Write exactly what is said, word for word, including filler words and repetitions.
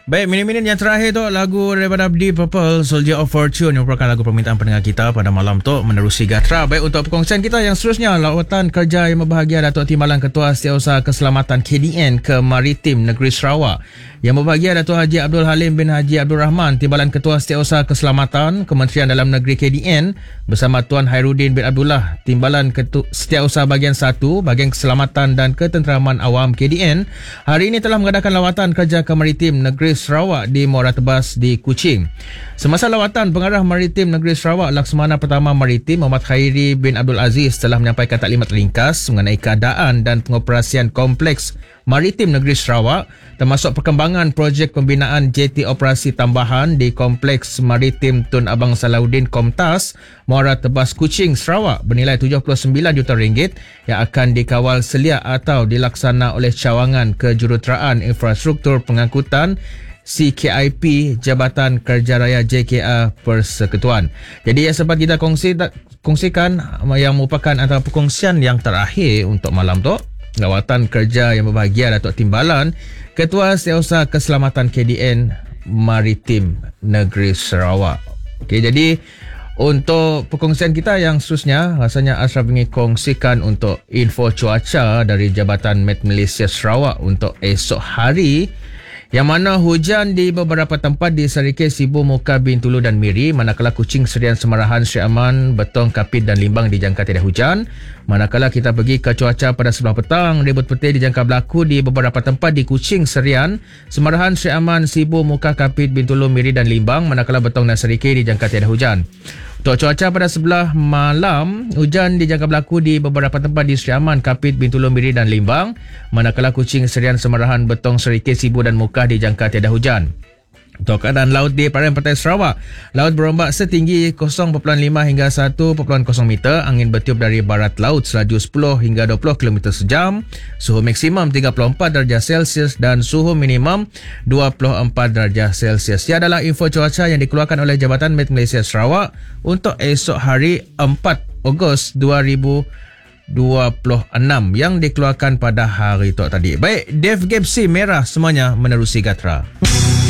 Baik, minit-minit yang terakhir tu lagu daripada Deep Purple, Soldier of Fortune, yang merupakan lagu permintaan pendengar kita pada malam tu menerusi Gatra. Baik, untuk perkongsian kita yang seterusnya, lawatan kerja yang berbahagia Datuk Timbalan Ketua Setiausaha Keselamatan K D N ke Maritim Negeri Sarawak. Yang berbahagia Datuk Haji Abdul Halim bin Haji Abdul Rahman, Timbalan Ketua Setiausaha Keselamatan Kementerian Dalam Negeri K D N, bersama Tuan Hairudin bin Abdullah, Timbalan Ketua Setiausaha Bahagian satu, Bahagian Keselamatan dan Ketenteraman Awam K D N, hari ini telah mengadakan lawatan kerja ke Maritim Negeri Sarawak di Muara Tebas di Kuching. Semasa lawatan, Pengarah Maritim Negeri Sarawak Laksamana Pertama Maritim Muhammad Khairi bin Abdul Aziz telah menyampaikan taklimat ringkas mengenai keadaan dan pengoperasian kompleks Maritim Negeri Sarawak, termasuk perkembangan projek pembinaan jeti operasi tambahan di Kompleks Maritim Tun Abang Salahuddin Komtas, Muara Tebas Kuching, Sarawak bernilai tujuh puluh sembilan juta ringgit yang akan dikawal selia atau dilaksana oleh Cawangan Kejuruteraan Infrastruktur Pengangkutan C K I P Jabatan Kerja Raya J K A Persekutuan. Jadi yang sempat kita kongsi, kongsikan yang merupakan antara perkongsian yang terakhir untuk malam tu, lawatan kerja yang berbahagia Datuk Timbalan Ketua Setiausaha Keselamatan K D N Maritim Negeri Sarawak. Okey, jadi untuk perkongsian kita yang seterusnya, rasanya Ashraf ingin kongsikan untuk info cuaca dari Jabatan Met Malaysia Sarawak untuk esok hari, yang mana hujan di beberapa tempat di Serikei, Sibu, Muka, Bintulu dan Miri, manakala Kuching, Serian, Semarahan, Sri Aman, Betong, Kapit dan Limbang dijangka tiada hujan. Manakala kita pergi ke cuaca pada sebelah petang, ribut petir dijangka berlaku di beberapa tempat di Kuching, Serian, Semarahan, Sri Aman, Sibu, Muka, Kapit, Bintulu, Miri dan Limbang, manakala Betong dan Serikei dijangka tiada hujan. Untuk cuaca pada sebelah malam, hujan dijangka berlaku di beberapa tempat di Sri Aman, Kapit, Bintulu, Miri dan Limbang, manakala Kuching, Serian, Semarahan, Betong, Serikei, Sibu dan Mukah dijangka tiada hujan. Untuk keadaan laut di perairan pantai Sarawak, laut berombak setinggi kosong perpuluhan lima hingga satu perpuluhan kosong meter, angin bertiup dari barat laut selaju sepuluh hingga dua puluh kilometer sejam, suhu maksimum tiga puluh empat darjah Celsius dan suhu minimum dua puluh empat darjah Celsius. Ia adalah info cuaca yang dikeluarkan oleh Jabatan Met Malaysia Sarawak untuk esok hari empat Ogos dua ribu dua puluh enam yang dikeluarkan pada hari itu tadi. Baik, Dave Gapsi Merah semuanya menerusi Gatra.